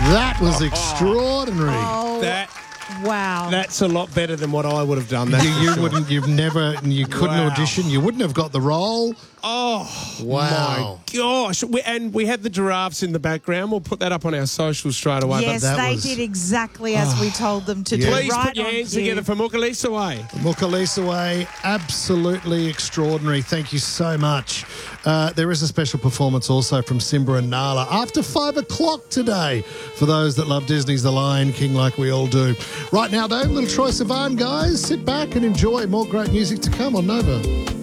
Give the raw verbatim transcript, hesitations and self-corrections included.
That was extraordinary. Oh, That wow. That's a lot better than what I would have done. That's You, for you sure. wouldn't. You've never. You couldn't Wow. audition. You wouldn't have got the role. Oh, Wow. my gosh. We, and we had the giraffes in the background. We'll put that up on our socials straight away. yes, that they was- did exactly as we told them to Yeah. do. Please right put your on hands cue. together for Mukalisa Way. Mukalisa Way, absolutely extraordinary. Thank you so much. Uh, there is a special performance also from Simba and Nala after five o'clock today for those that love Disney's The Lion King like we all do. Right now, though, little Troye Sivan, guys, sit back and enjoy more great music to come on Nova.